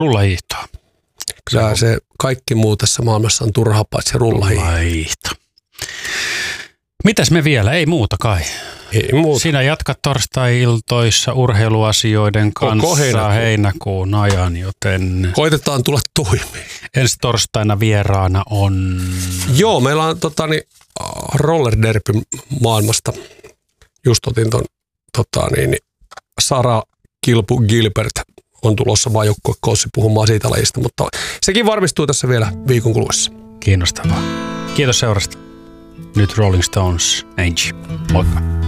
Rullahiihtoa. Kyllä se kaikki muu tässä maailmassa on turhaa paitsi rullahiihto. Mitäs me vielä? Ei muuta kai. Ei muuta. Sinä jatkat torstai-iltoissa urheiluasioiden kanssa heinäkuun ajan, joten... Koitetaan tulla toimeen. Ensi torstaina vieraana on... Joo, meillä on roller derby maailmasta. Just otin ton Sara Kilpu Gilbert on tulossa maajoukkuekoossa puhumaan siitä lajista, mutta sekin varmistuu tässä vielä viikon kuluessa. Kiinnostavaa. Kiitos seurasta. Nyt Rolling Stones, Angie. Moikka.